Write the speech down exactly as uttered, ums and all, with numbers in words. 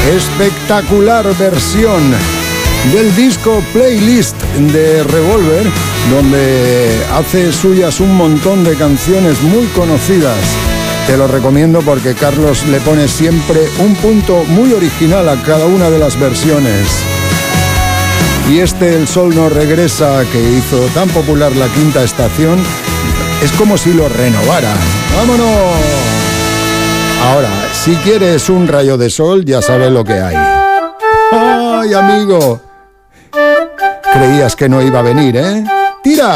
espectacular versión del disco Playlist de Revolver, donde hace suyas un montón de canciones muy conocidas. Te lo recomiendo porque Carlos le pone siempre un punto muy original a cada una de las versiones. Y este El Sol no regresa, que hizo tan popular La Quinta Estación, es como si lo renovara. ¡Vámonos! Ahora, si quieres un rayo de sol, ya sabes lo que hay. ¡Ay, amigo! Creías que no iba a venir, ¿eh? ¡Tira!